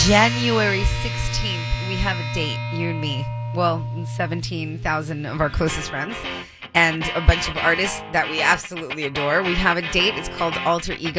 January 16th, we have a date, you and me. Well, 17,000 of our closest friends and a bunch of artists that we absolutely adore. We have a date. It's called Alter Ego.